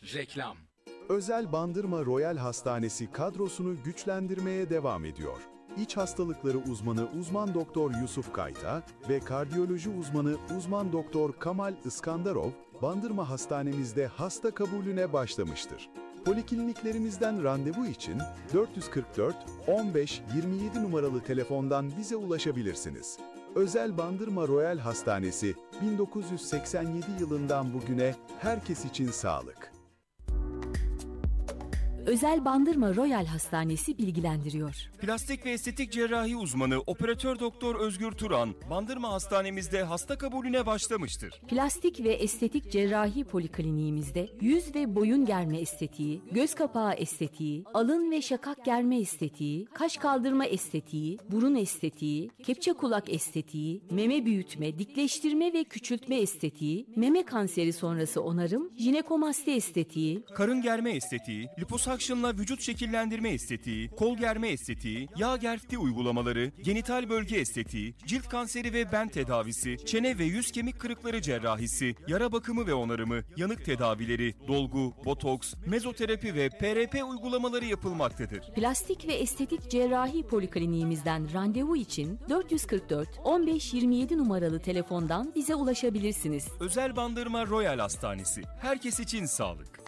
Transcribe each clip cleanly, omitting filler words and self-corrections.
Reklam. Özel Bandırma Royal Hastanesi kadrosunu güçlendirmeye devam ediyor. İç hastalıkları uzmanı uzman doktor Yusuf Kayta ve kardiyoloji uzmanı uzman doktor Kamal Iskandarov, Bandırma Hastanemizde hasta kabulüne başlamıştır. Polikliniklerimizden randevu için 444 15 27 numaralı telefondan bize ulaşabilirsiniz. Özel Bandırma Royal Hastanesi, 1987 yılından bugüne herkes için sağlık. Özel Bandırma Royal Hastanesi bilgilendiriyor. Plastik ve estetik cerrahi uzmanı operatör doktor Özgür Turan, Bandırma Hastanemizde hasta kabulüne başlamıştır. Plastik ve estetik cerrahi polikliniğimizde yüz ve boyun germe estetiği, göz kapağı estetiği, alın ve şakak germe estetiği, kaş kaldırma estetiği, burun estetiği, kepçe kulak estetiği, meme büyütme, dikleştirme ve küçültme estetiği, meme kanseri sonrası onarım, jinekomasti estetiği, Karın germe estetiği, liposakşınla vücut şekillendirme estetiği, kol germe estetiği, yağ gerfti uygulamaları, genital bölge estetiği, cilt kanseri ve ben tedavisi, çene ve yüz kemik kırıkları cerrahisi, yara bakımı ve onarımı, yanık tedavileri, dolgu, botoks, mezoterapi ve PRP uygulamaları yapılmaktadır. plastik ve estetik cerrahi polikliniğimizden randevu için 444 15 27 numaralı telefondan bize ulaşabilirsiniz. Özel Bandırma Royal Hastanesi. Herkes için sağlık.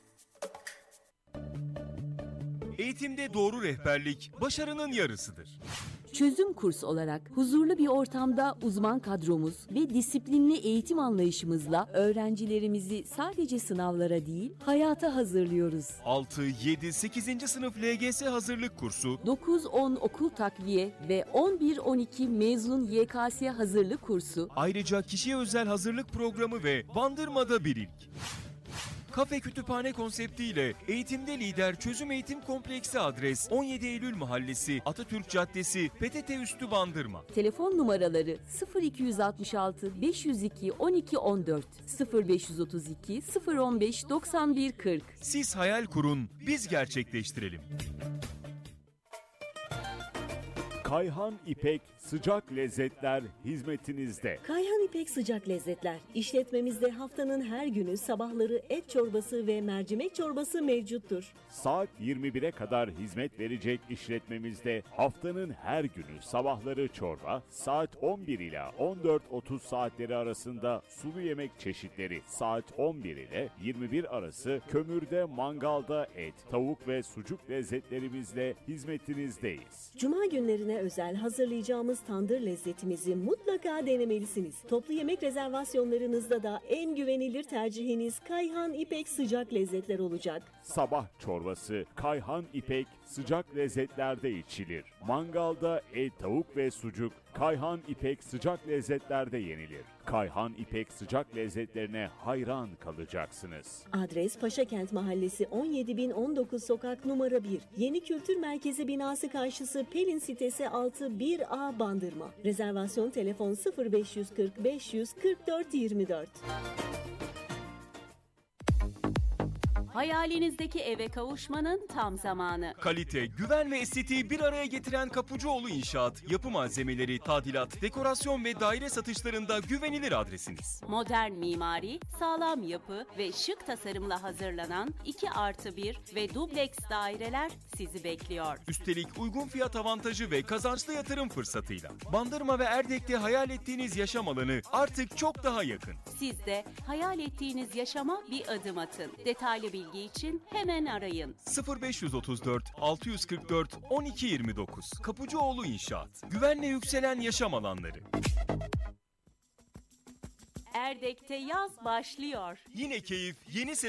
Eğitimde doğru rehberlik başarının yarısıdır. Çözüm kurs olarak huzurlu bir ortamda uzman kadromuz ve disiplinli eğitim anlayışımızla öğrencilerimizi sadece sınavlara değil, hayata hazırlıyoruz. 6, 7, 8. sınıf LGS hazırlık kursu, 9-10 okul takviye ve 11-12 mezun YKS hazırlık kursu, ayrıca kişiye özel hazırlık programı ve Bandırma'da bir ilk. Kafe kütüphane konseptiyle eğitimde lider Çözüm Eğitim Kompleksi adres 17 Eylül Mahallesi, Atatürk Caddesi, PTT Üstü Bandırma. telefon numaraları 0266 502 12 14 0532 015 91 40. Siz hayal kurun, biz gerçekleştirelim. Kayhan İpek Sıcak Lezzetler hizmetinizde. Kayhan İpek Sıcak Lezzetler. İşletmemizde haftanın her günü sabahları et çorbası ve mercimek çorbası mevcuttur. Saat 21'e kadar hizmet verecek işletmemizde haftanın her günü sabahları çorba, saat 11 ila 14.30 saatleri arasında sulu yemek çeşitleri, saat 11 ile 21 arası kömürde, mangalda et, tavuk ve sucuk lezzetlerimizle hizmetinizdeyiz. Cuma günlerine özel hazırlayacağımız tandır lezzetimizi mutlaka denemelisiniz. Toplu yemek rezervasyonlarınızda da en güvenilir tercihiniz Kayhan İpek Sıcak Lezzetler olacak. Sabah çorbası Kayhan İpek Sıcak Lezzetlerde içilir. Mangalda et, tavuk ve sucuk Kayhan İpek Sıcak Lezzetlerde yenilir. Kayhan İpek Sıcak Lezzetlerine hayran kalacaksınız. Adres Paşakent Mahallesi 17.019 Sokak numara 1. Yeni Kültür Merkezi binası karşısı Pelin sitesi 6 1A Bandırma. Rezervasyon telefon 0540 544 24. Hayalinizdeki eve kavuşmanın tam zamanı. Kalite, güven ve estetiği bir araya getiren Kapıcıoğlu İnşaat, yapı malzemeleri, tadilat, dekorasyon ve daire satışlarında güvenilir adresiniz. Modern mimari, sağlam yapı ve şık tasarımla hazırlanan 2+1 ve dubleks daireler sizi bekliyor. Üstelik uygun fiyat avantajı ve kazançlı yatırım fırsatıyla. Bandırma ve Erdek'te hayal ettiğiniz yaşam alanı artık çok daha yakın. Siz de hayal ettiğiniz yaşama bir adım atın. Detaylı bilgi için hemen arayın. 0534 644 1229. Kapıcıoğlu İnşaat. Güvenle yükselen yaşam alanları. Erdek'te yaz başlıyor. Yine keyif, yeni sezon.